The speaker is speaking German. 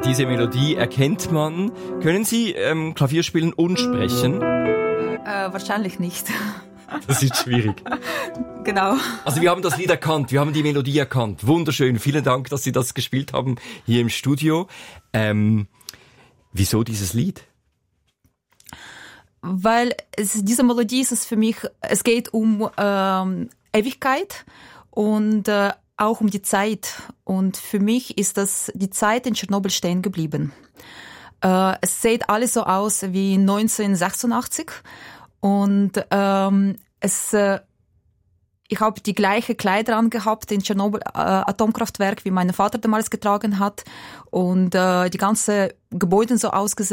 diese Melodie erkennt man. Können Sie Klavier spielen und sprechen? Wahrscheinlich nicht. Das ist schwierig. Genau. Also wir haben das Lied erkannt, wir haben die Melodie erkannt. Wunderschön, vielen Dank, dass Sie das gespielt haben hier im Studio. Wieso dieses Lied? Weil diese Melodie ist es für mich, es geht um Ewigkeit und auch um die Zeit. Und für mich ist das die Zeit in Tschernobyl stehen geblieben. Es sieht alles so aus wie 1986 und ich habe die gleiche Kleider angehabt in Tschernobyl Atomkraftwerk, wie mein Vater damals getragen hat und die ganze Gebäude so ausgesehen.